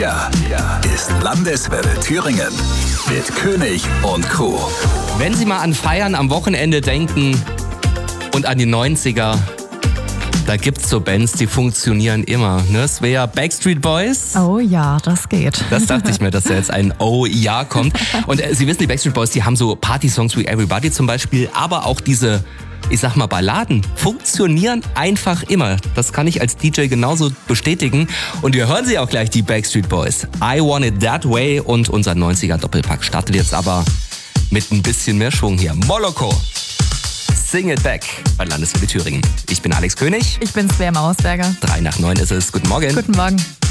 Hier ist Landeswelle Thüringen mit König und Crew. Wenn Sie mal an Feiern am Wochenende denken und an die 90er, da gibt's so Bands, die funktionieren immer. Ne? Svea, Backstreet Boys. Oh ja, das geht. Das dachte ich mir, dass da jetzt ein Oh ja kommt. Und Sie wissen, die Backstreet Boys, die haben so Party-Songs wie Everybody zum Beispiel, aber auch diese, ich sag mal, Balladen funktionieren einfach immer. Das kann ich als DJ genauso bestätigen. Und wir hören sie auch gleich, die Backstreet Boys. I Want It That Way, und unser 90er-Doppelpack startet jetzt aber mit ein bisschen mehr Schwung hier. Moloko, Sing It Back bei Landeswelle Thüringen. Ich bin Alex König. Ich bin Svea Mausberger. 3 nach 9 ist es. Guten Morgen. Guten Morgen.